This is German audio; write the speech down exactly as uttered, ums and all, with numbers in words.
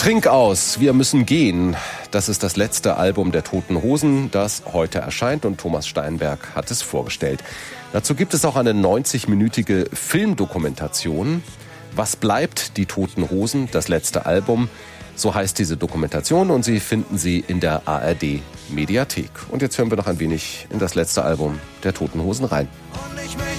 Trink aus, wir müssen gehen. Das ist das letzte Album der Toten Hosen, das heute erscheint, und Thomas Steinberg hat es vorgestellt. Dazu gibt es auch eine neunzig-minütige Filmdokumentation. Was bleibt, die Toten Hosen, das letzte Album? So heißt diese Dokumentation, und Sie finden sie in der A R D-Mediathek. Und jetzt hören wir noch ein wenig in das letzte Album der Toten Hosen rein. Und ich mich